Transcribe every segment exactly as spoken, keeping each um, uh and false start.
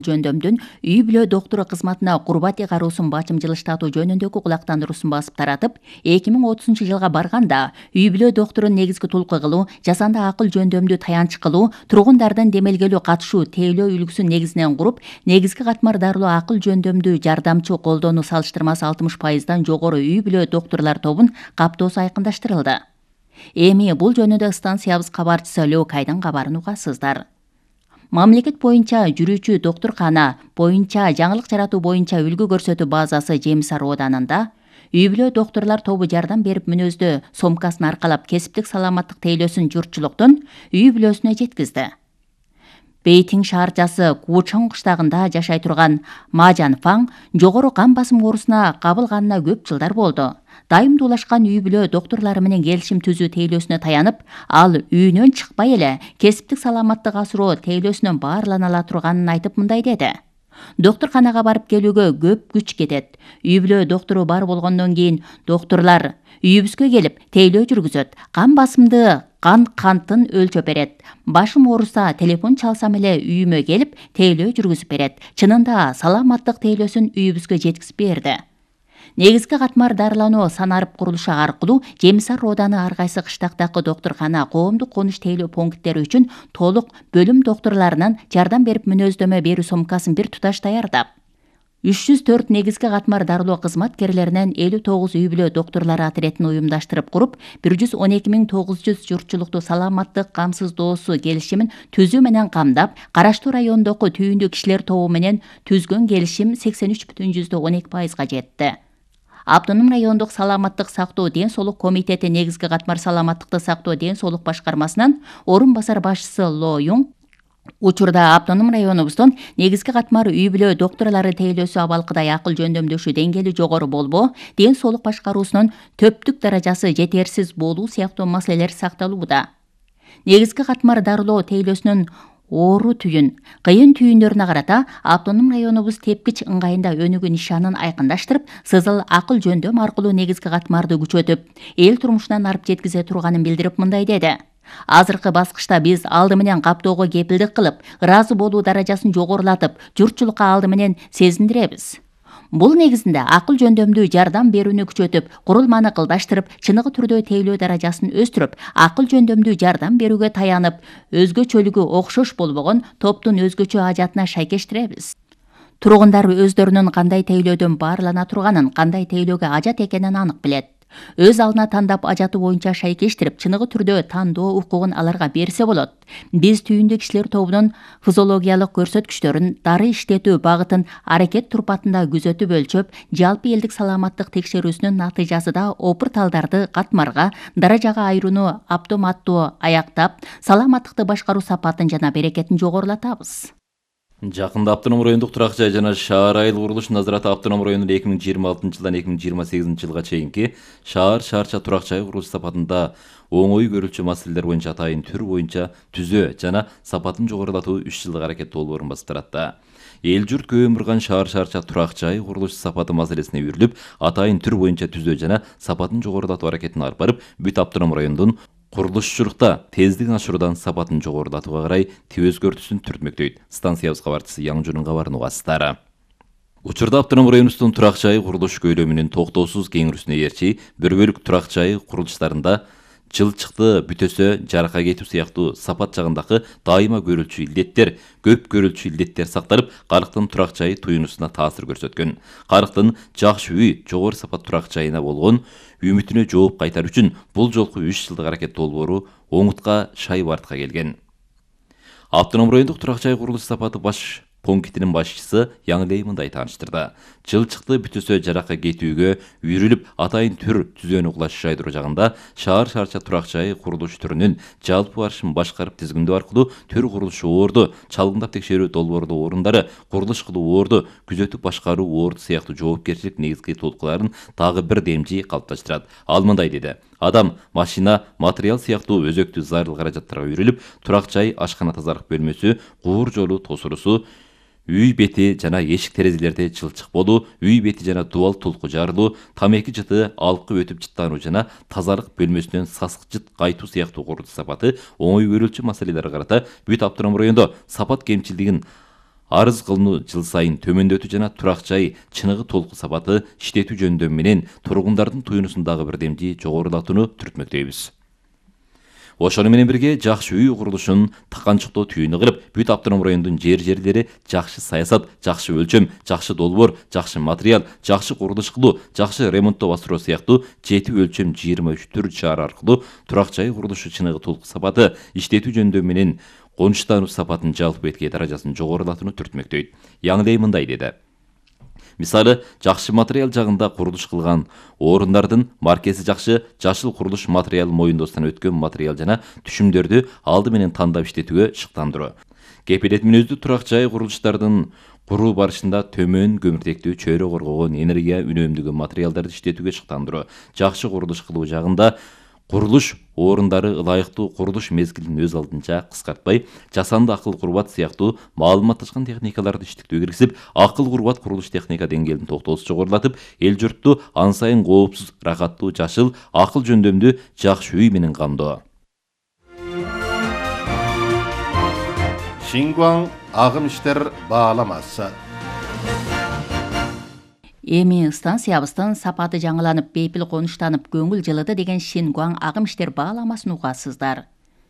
жөндөмдүн үй бүлө доктуру кызматына курбат ыйгарууусун бачым жылыштатуу жөнүндөгү кулактандыруусун басып таратып, эки миң отузунчу жылга барганда үй бүлө докторун негизги толку кылуу, жасанды акыл жөндөмдү таянч кылуу, тургундардын демелгелүү катышуу тейлөө үлгүсүн негизинен куруп, негизги катмар дарылоо акыл жөндөмдү жардамчы колдоону салыштырмасы алтымыш пайыздан жогору үй бүлө доктурлар тобун каптоосу айкындаштырылды. Эми бул жөнүндө станциябыз кабарчысы Лёкайдын кабарын угасыздар. Мамлекет боюнча жүрүүчү доктуркана боюнча жаңылык жаратуу боюнча үлгү көрсөтүү базасы Жемис Ар ооданында үй бүлө доктурлар тобу жардам берип мүнөздө сомкасын аркалап кесиптик саламаттык тейлөөсүн журтчулуктун үй бүлөсүнө жеткизди. Бейтиң шаарчасы Кучоң кыштагында жашай турган Мажан Фаң жогору кан басым оорусуна кабылганына көп жылдар болду. Дайым дуулашкан үй бүлө доктурлары менен келишим түзүү тейлөөсүнө таянып, ал үйүнөн чыкпай эле кесиптик саламаттык асыроо тейлөөсүнөн баарлана ала турганын айтып мындай деди. Доктурканага барып келүүгө көп күч кетет. Үй бүлө доктуру бар болгондон кийин доктурлар үйүбүзгө келип тейлөө жүргүзөт. Кан басымды кан кантын өлчөп берет. Башым ооруса телефон чалсам эле үйүмө келип тейлөө жүргүзүп берет. Чынында саламаттык тейлөөсүн үйүбүзгө жеткизип берди. Негизги катмар дарылануу санарып курулушу аркылуу Жемис Ар ооданы ар кайсы кыштактагы доктуркана, коомдук конуш тейлөө пункттери үчүн толук бөлүм доктурларынын жардам берип мүнөздөмө берүү сомкасын бир туташ даярдап, үч жүз төрт негизги катмар дарылоо кызматкерлеринен элүү тогуз үй бүлө доктурлары отрядын уюмдаштырып куруп, бир жүз он эки миң тогуз жүз журтчулукту саламаттык камсыздоосу келишимин түзүү менен камдап, Караштуу районундагы түйүндүү кишилер тобу менен түзгөн келишим сексен үч бүтүн жүздөн он эки пайызга жетти. Автоном райондук саламаттык сактоо ден соолук комитети негизги катмар саламаттыкты сактоо ден соолук башкармасынан орун басар башчысы Ло Юң учурда автоном районубуздун негизги катмар үй бүлө доктурлары тейлөөсү абалкыдай акыл жөндөмдөшүү деңгээли жогору болбоо, ден соолук башкаруусунун төптүк даражасы жетерсиз болуу сыяктуу маселелер сакталууда. Негизги катмар дарылоо тейлөөсүнүн оору түйүн, кыйын түйүндөрүнө карата автоном районубуз тепкич ыңгайында өнүгүү нишанын айкындаштырып, сызыл акыл жөндөм аркылуу негизги катмарды күчөтүп, эл турмушунан арып жеткизе турганын билдирип мындай деди. Азыркы баскычта биз алды менен каптоого кепилдик кылып, ыраазы болуу даражасын жогорулатып, журтчулукка алды менен сезиндиребиз. Бул негизинде акыл жөндөмдүү жардам берүүнү күчөтүп, курулманы кылдаштырып, чыныгы түрдө тейлөө даражасын өстүрүп, акыл жөндөмдүү жардам берүүгө таянып, өзгөчөлүгү окшош болбогон топтун өзгөчө ажатына шайкештиребиз. Тургундар өздөрүнүн кандай тейлөөдөн баарлана турганын, кандай тейлөөгө ажат экенин анык билет. Өз алдына тандап ажаты боюнча шайкештирип, чыныгы түрдө тандоо укугун аларга берсе болот. Биз түйүндүү кишилер тобунун физиологиялык көрсөткүчтөрүн, дары иштетүү багытын аракет турпатында күзөтүп өлчөп, жалпы элдик саламаттык текшерүүсүнүн натыйжасында опурталдарды катмарга, даражага айырууну автоматтуу аяктап, саламаттыкты башкаруу сапатын жана берекетин жогорулатабыз. Жакында автоном райондук турак жай жана шаар айыл курулуш назараты автоном районунда эки миң жыйырма алтынчы жылдан эки миң жыйырма сегизинчи жылга чейинки шаар шаарча турак жай курулуш сапатында оңой көрүлчү маселелер боюнча атайын түр боюнча түзөө жана сапатын жогорулатуу үч жылдык аракет долбоорун басып таратты. Эл журт көп өмүрган шаар шаарча турак жай курулуш сапаты маселесине үйрүлүп, атайын түр боюнча түзөө жана сапатын жогорулатуу аракетин алып барып, бүт автоном райондун курулушчулукта тездигин ашыруудан сапатын жогорулатууга карай теп өзгөртүүсүн түртмөктөйт. Станциябыз кабарчысы Яңжунун кабарын угасыздар. Учурда автоном районубуздун турак жай курулуш көйлөмүнүн токтоосуз кеңирүүсүнө ээрчи бир бөлүк турак жай курулуштарында жылчыкты бүтөсө жарака кетүү сыяктуу сапат жагындагы дайыма көрүлчү илдеттер, көп көрүлчү илдеттер сакталып, карыктын турак жайы туюнусуна таасир көрсөткөн. Карыктын жакшы үй, жогору сапат турак жайына болгон үмүтүнө жооп кайтар үчүн бул жолку үч жылдык аракет долбоору оңутка шай бартка келген. Автоном райондук турак жай курулуш сапаты баш пунктинин башчысы Яңлей мындай тааныштырды. Жылчыкты бүтөсө жарака кетүүгө үйрүлүп, атайын түр түзөөнү кулаш жайдыруу жагында шаар шаарча турак жай курулуш түрүнүн жалпы барышын башкарып тизгиндөө аркылуу төр курулушу оорду, чалгындап текшерүү долбоордуу орундары, курулуш кылуу оорду, күзөтүп башкаруу оорду сыяктуу жоопкерчилик негизги толкуларын дагы бир демжи калыпташтырат. Ал мындай деди. Адам, машина, материал сыяктуу өзөктүү зарыл каражаттарга үйрүлүп, турак жай, ашкана тазалык бөлмөсү, куур жолу тосурусу, үй бети жана эшик терезелерде жылчык болуу, үй бети жана дубал толку жарылуу, тамеки жыты алкы өтүп жыттануу жана тазалык бөлмөсүнөн сасык жыт кайтуу сыяктуу курулуш сапаты оңой көрүлчү маселелерге карата бүт автоном райондо сапат кемчилдигин арыз кылууну жыл сайын төмөндөтүү жана турак жай чыныгы толку сапаты иштетүү жөндөмү менен тургундардын туюнусун дагы бирдемji жогорулатууну түртмөктөйбүз. Ошону менен бирге жакшы үй курулушун таканчыктоо түйүнү кылып, бүт автоном райондун жер-жерлери жакшы саясат, жакшы өлчөм, жакшы долбоор, жакшы материал, жакшы курулуш кылуу, жакшы ремонттоо бастыруу сыяктуу жети өлчөм жыйырма үч түр чара аркылуу турак жай курулушу чыныгы толку сапаты иштетүү жөндөмү менен конуштануу сапатынын жалпы беткей даражасын жогорулатууну түртмөктөйт. Яңдей мындай деди. Мисалы, жакшы материал жагында курулуш кылган орундардын маркеси жакшы, жашыл курулуш материал моюндоостон өткөн материал жана түшүмдөрдү алды менен тандап иштетүүгө шыктандыруу. Кепилет мүнөздүү турак жай курулуштардын куруу барышында төмөн көмүртектүү чөйрө коргогон энергия үнөмдөгөн материалдарды иштетүүгө шыктандыруу. Жакшы курулуш кылуу жагында курулуш орундары ылайыктуу курулуш мезгилин өз алдынча кыскартпай, жасанды акыл курбат сыяктуу маалыматташкан техникаларды иштетүүгө киргизип, акыл курбат курулуш техника деңгээлин токтоосу жогорулатып, эл журтту ан сайын коопсуз, рахаттуу, жашыл, акыл жөндөмдүү жакшы үй менен камдоо. Шингуан агым иштер бааламасы. Эми станциябыздын сапаты жаңыланып, бейпил конуштанып, көңүл жылыды деген Шингуан агым иштер бааламасын угасыздар.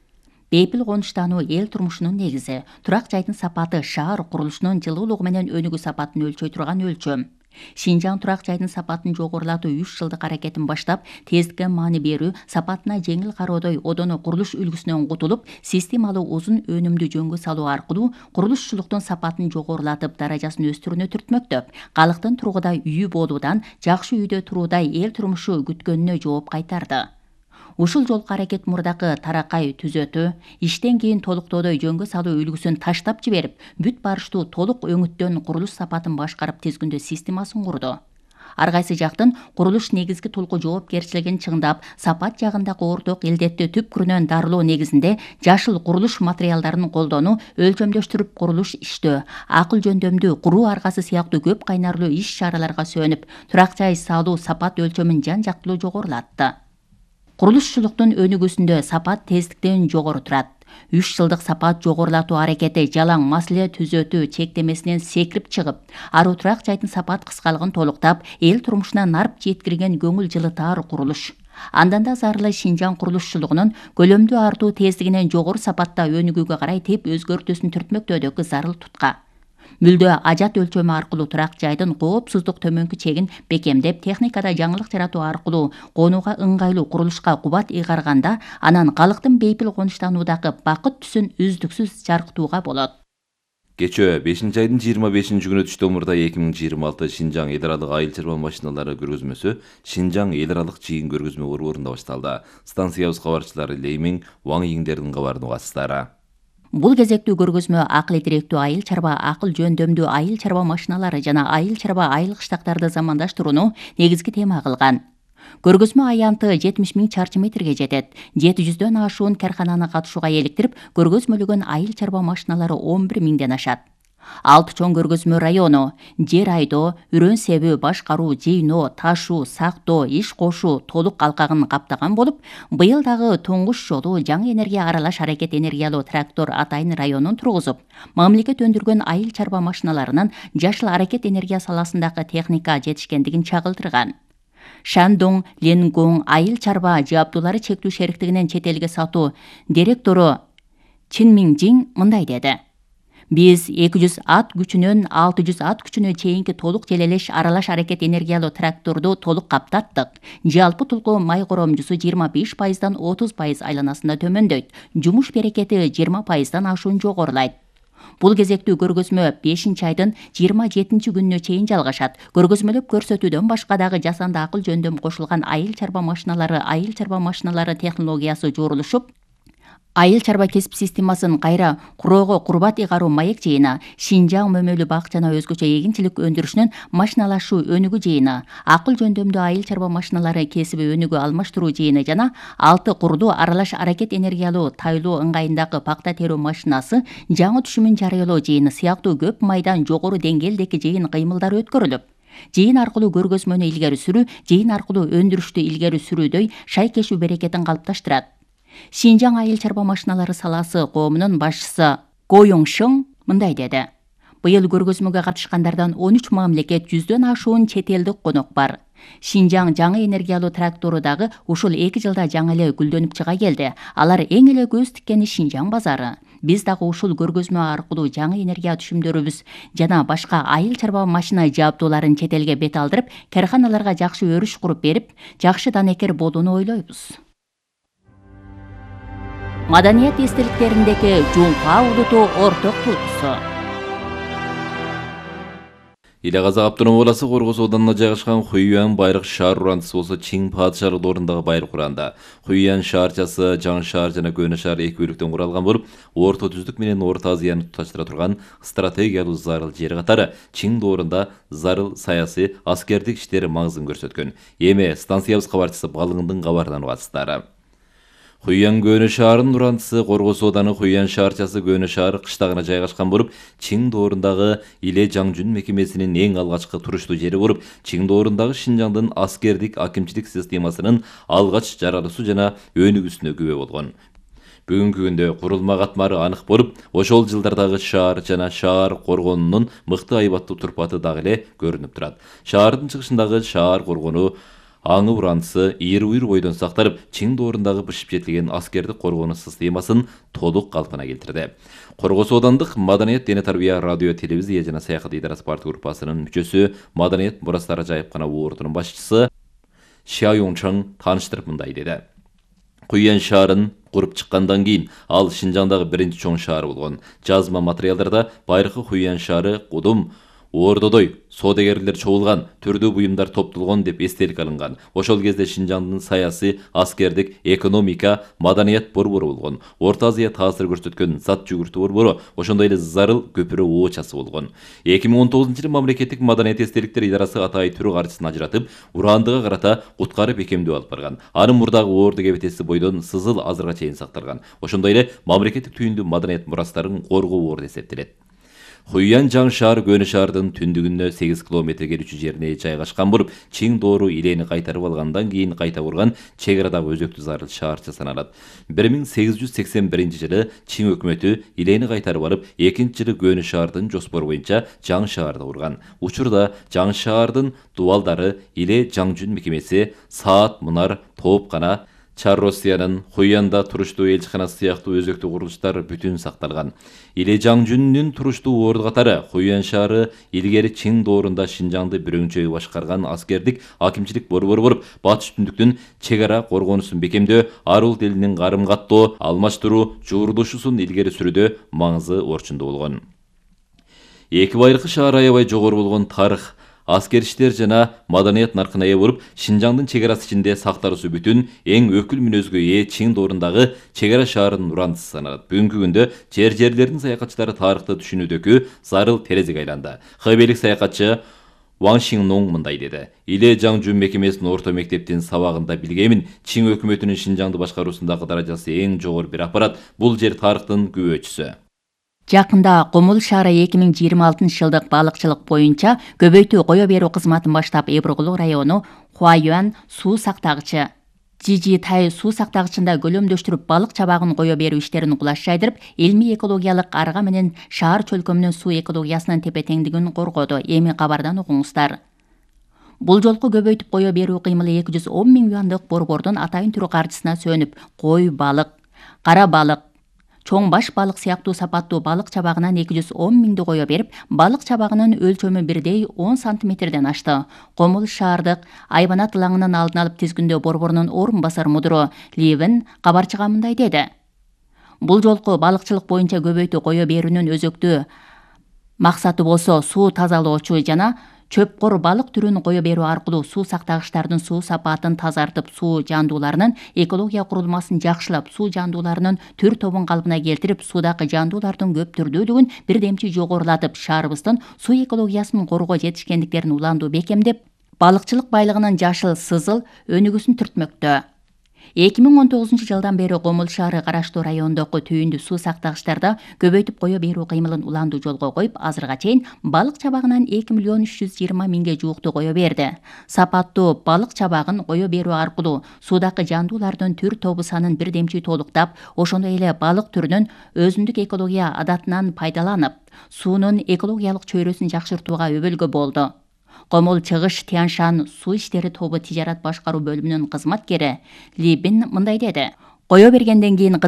Бейпил конуштануу эл турмушунун негизи. Турак жайдын сапаты шаар курулушунун жылуулугу менен өнүгүү сапатын өлчөй турган өлчөм. Шинжаң турак жайдын сапатын жогорулатуу үч жылдык аракетин баштап, тездикке маани берүү, сапатына жеңил кароодой одоно курулуш үлгүсүнөн кутулуп, системалуу узун өнүмдүү жөнгө салуу аркылуу курулушчулуктун сапатын жогорулатып, даражасын өстүрүүнү түртмөктөп, калктын тургудай үйү болуудан жакшы үйдө туруудай эл турмушу күткөнүнө жооп кайтарды. Ушул жолку аракет мурдакы таракай түзөтүү, иштен кийин толуктоодой жөнгө салуу үлгүсүн таштап жиберип, бүт барыштуу толук өңүттөн курулуш сапатын башкарып тизгүндөө системасын курду. Ар кайсы жактын курулуш негизги толку жоопкерчилигин чыңдап, сапат жагындагы орток илдетти түпкүрүнөн дарылоо негизинде жашыл курулуш материалдарын колдонуу, өлчөмдөштүрүп курулуш иштөө, акыл жөндөмдүү куруу аркасы сыяктуу көп кайнарлуу иш чараларга сөнүп, турак жай салуу сапат өлчөмүн жан жактылуу жогорулатты. Курулушчулуктун өнүгүүсүндө сапат тездиктен жогору турат. үч жылдык сапат жогорулатуу аракети жалаң маселе түзөтүү чектемесинен секирип чыгып, аруу турак жайдын сапат кыскалыгын толуктап, эл турмушуна нарп жеткирген көңүл жылытаар курулуш. Андан да зарылы Шинжаң курулушчулугунун көлөмдүү артуу тездигинен жогору сапатта өнүгүүгө карай теп өзгөртүүсүн түртмөктөөдөгү зарыл тутка. Мүлдө ажат өлчөмү аркылуу турак жайдын коопсуздук төмөнкү чегин бекемдеп, техникада жаңылык жаратуу аркылуу конууга ыңгайлуу курулушка кубат ыйгарганда, анан калктын бейпил конуштануудагы бакыт түсүн үздүксүз жаркытууга болот. Кечөө бешинчи айдын жыйырма бешинчи күнү түштө мурда эки миң жыйырма алты Шинжаң эл аралык айыл чарба машиналары көргөзмөсү Шинжаң эл аралык жыйын көргөзмө борборунда башталды. Станциябыз кабарчылары Леймиң Ваң Йиңдердин кабарын угасыздар. Бул кезектүү көргөзмө акыл директүү айыл чарба, акыл жөндөмдүү айыл чарба машиналары жана айыл чарба айыл кыштактарды замандаштырууну негизги тема кылган. Көргөзмө аянты жетимиш миң чарчы метрге жетет. жети жүздөн ашуун каркананы катышууга эликтирип, көргөзмөлөгөн айыл чарба машиналары он бир миңден ашат. Алты чоң көргөзмө району жер айдоо, үрөн себүү, башкаруу, жыйноо, ташуу, сактоо, иш кошуу толук алкагын каптаган болуп, быйыл дагы туңгуш жолу жаңы энергия аралаш аракет энергиялуу трактор Атайын районун тургузуп, мамлекет өндүргөн айыл чарба машиналарынын жашыл аракет энергия саласындагы техника жетишкендигин чагылдырган. Шандong Ленгong айыл чарба жабдуулары чектүү шериктигинин чет элге сатуу директору Чин Минжин мындай деди. Биз эки жүз ат күчүнөн алты жүз ат күчүнө чейинки толук желелеш аралаш аракет энергиялуу тракторду толук каптаттык. Жалпы тулку май коромжусу жыйырма беш пайыздан отуз пайыз айланасында төмөндөйт. Жумуш берекети жыйырма пайыздан ашуун жогорулайт. Бул кезектүү көргөзмө бешинчи айдын жыйырма жетинчи күнүнө чейин жалгашат. Көргөзмөлөп көрсөтүүдөн башка дагы жасанды акыл жөндөм кошулган айыл чарба машиналары, айыл чарба машиналары технологиясы жорулушуп, айыл чарба кесип системасын кайра куроого курбат ыйгаруу маек жыйыны, Шинжаң мөмөлүү бак жана өзгөчө эгинчилик өндүрүшүнүн машиналашуу өнүгүү жыйыны, акыл жөндөмдүү айыл чарба машиналары кесиби өнүгүү алмаштыруу жыйыны жана алты курдуу аралаш аракет энергиялуу тайлоо ыңгайындагы пакта терүү машинасы жаңы түшүмүн жарыялоо жыйыны сыяктуу көп майдан жогору деңгээлдеги жыйын кыймылдары өткөрүлүп, жыйын аркылуу көргөзмөнү илгери сүрүү, жыйын аркылуу өндүрүштү илгери сүрүүдөй шайкешүү берекетин калыпташтырат. Шинжаң айыл чарба машиналары саласы коомунун башчысы Го Юңшың мындай деди. Быйыл көргөзмөгө катышкандардан он үч мамлекет, жүздөн ашуун чет элдик конок бар. Шинжаң жаңы энергиялуу трактору дагы ушул эки жылда жаңы эле гүлдөнүп чыга келди. Алар эң эле көз тиккени Шинжаң базары. Биз дагы ушул көргөзмө аркылуу жаңы энергия түшүмдөрүбүз жана башка айыл чарба машина жабдууларын чет элге бет алдырып, карханаларга жакшы өрүш куруп берип, жакшы данекер болууну ойлойбуз. Маданият эстеликтериндеги Жумпа улуту орток туутусу. Иле Казак автоном обласы Коргоз ауданына жайгашкан Хуюан байрак шаар урандысы болсо Чиң падышалык доорундағы байрак уранда. Хуюан шаарчасы жаңы шаар жана көнө шаар эки бөлүктөн куралган болуп, Орто түздүк менен Орто Азияны туташтыра турган стратегиялуу зарыл жери катары Чиң доорунда зарыл саясий, аскердик иштери маңызын көрсөткөн. Эми станциябыз кабарчысы Балыгындын кабарынан угатсыздар. Хуюан көнө шаарынын урандысы Коргоз ауданы Хуюан шаарчасы көнө шаар кыштагына жайгашкан болуп, Чиң доорундагы Иле Жаңжүн мекемесинин эң алгачкы туруштуу жери болуп, Чиң доорундагы Шинжаңдын аскердик акимчилик системасынын алгач жаралуусу жана өнүгүүсүнө күбө болгон. Бүгүнкү күндө курулма катмары анык болуп, ошол жылдардагы шаар жана шаар коргонунун мыкты айбаттуу турпаты дагы эле көрүнүп турат. Шаардын чыгышындагы шаар коргону аңы урандысы ийри уйр бойдон сакталып, Чиң доорундагы бышып жетилген аскердик коргонуу системасын толук калпына келтирди. Коргоз аудандык Маданият дене тарбия радио телевизия жана саякат идарасы партия группасынын мүчөсү, Маданият мурастары жайыпкана уурдунун башчысы Ша Юңчаң тааныштырып мындай деди. Хуюан шаарын куруп чыккандан кийин ал Шинжаңдагы биринчи чоң шаар болгон. Жазма материалдарда байыркы Хуюан шаары кудум Ордодой соодагерлер чогулган, түрдүү буюмдар топтолгон деп эстелик алынган. Ошол кезде Шинжаңдын саясий, аскердик, экономика, маданият борбору болгон. Орто Азия таасир көрсөткөн зат жүгүртүү борбору, ошондой эле зарыл көпүрө оочасы болгон. эки миң он тогузунчу жылы мамлекеттик маданият эстеликтер идарасы Атай түрү каржысын ажыратып, урандыга карата уткарып бекемдөө алып барган. Анын мурдагы Орду кебетеси бойдон Сызыл азырга чейин сакталган. Ошондой эле мамлекеттик түйүндүү маданият мурастарын коргоо орду эсептелет. Хуюан жаңы шаар көнө шаардын түндүгүнө сегиз километрге жүрчү жерине жайгашкан болуп, Чиң доору Илени кайтарып алгандан кийин кайта курган чек арадагы өзөктүү зарыл шаарча саналат. бир миң сегиз жүз сексен биринчи жылы Чиң өкмөтү Илени кайтарып алып, экинчи жылы көнө шаардын жоспору боюнча жаңы шаарды курган. Учурда жаңы шаардын дубалдары Иле Жаңжүн мекемеси, Саат Мунар, Тоопкана, Чар Россиянын Хуюанда туруштуу элчиканасы сыяктуу өзөктүү курулуштар бүтүн сакталган. Иле Жаңжүнүн туруштуу орду катары Хуюан шаары илгери Чиң доорунда Шинжаңды бирөңчөй башкарган аскердик акимчилик борбору болуп, батыш түндүктүн чек ара коргонусун бекемдөө, ар улут элинин карым каттоо, алмаштыруу, жуурулушусун илгери сүрүүдө маңызы орчундуу болгон. Эки байыркы шаар аябай жогору болгон тарых, аскер иштер жана маданият наркына ээ болуп, Шинжаңдын чек арасы ичинде сакталуусу бүтүн эң өкүл мүнөзгө ээ Чиң доорундагы чек ара шаарынын урандысы саналат. Бүгүнкү күндө жер жерлердин саякатчылары тарыхты түшүнүүдөгү зарыл терезеге айланды. Хыбелик саякатчы Ван Шиннуң мындай деди. Иле Жаңжүн мекемесинин орто мектептин сабагында билгемин, Чиң өкмөтүнүн Шинжаңды башкаруусундагы даражасы эң жогору бир аппарат. Бул жер тарыхтын күбөчүсү. Жакында Комул шаары эки миң жыйырма алтынчы жылдык балыкчылык боюнча көбөйтүү кое берүү кызматын баштап, Эбургулук району Хуаюан суу сактагычы Жижи Тай суу сактагычында көлөмдөштүрүп балык чабагын кое берүү иштерин кулаш жайдырып, илмий экологиялык арга менен шаар чөлкөмүнүн суу экологиясынын тепе-теңдигин коргоду. Эми кабардан угуңуздар. Бул жолку көбөйтүп кое берүү кыймылы эки жүз он миң юандык борбордун атайын түрү каржысына сөнүп, кой балык, кара балык, чоң баш балык сыяктуу сапаттуу балык чабагынан эки жүз он миңди кое берип, балык чабагынын өлчөмү бирдей он сантиметрден ашты. Комул шаардык айбанат ылаңынын алдын алып тизгиндөө борборунун орун басар мудуру Ливен кабарчыга мындай деди. Бул жолку балыкчылык боюнча көбөйтүү кое берүүнүн өзөктүү максаты болсо суу тазалоочу жана чөпкор балык түрүн кое берүү аркылуу суу сактагычтардын суу сапатын тазартып, суу жандууларынын экология курулмасын жакшылап, суу жандууларынын түр тобун калпына келтирип, суудагы жандуулардын көп түрдүүлүгүн бирдемчи жогорулатып, шаарыбыздын суу экологиясын коргоо жетишкендиктерин уландуу бекемдеп, балыкчылык байлыгынын жашыл Сызыл өнүгүүсүн түртмөктө. эки миң он тогузунчу жылдан бери Комул шаары караштуу райондогу түйүндү суу сактагычтарда көбөйтүп кое берүү кыймылын уланду жолго коюп, азырга чейин балык чабагынан эки миллион үч жүз жыйырма миңге жуукту кое берди. Сапаттуу балык чабагын кое берүү аркылуу суудагы жандуулардын түр тобу санын бирдемчи толуктап, ошондой эле балык түрүнүн өзүндүк экология адатынан пайдаланып, суунун экологиялык чөйрөсүн жакшыртууга өбөлгө болду. Комул Чыгыш Тяншан суу иштери тобу тижарат башкаруу бөлүмүнүн кызматкери Ли Бин мындай деди. Кое бергенден кийин